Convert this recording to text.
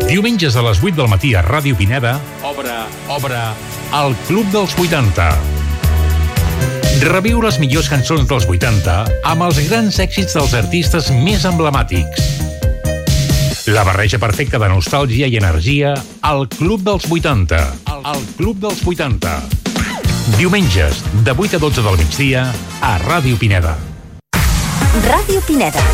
Diumenges a les 8 del matí a Ràdio Pineda, obre el Club dels 80. Reviu les millors cançons dels 80 amb els grans èxits dels artistes més emblemàtics. La barreja perfecta de nostàlgia i energia al Club dels 80. El Club dels 80. Diumenges, de 8 a 12 del migdia, a Ràdio Pineda. Ràdio Pineda.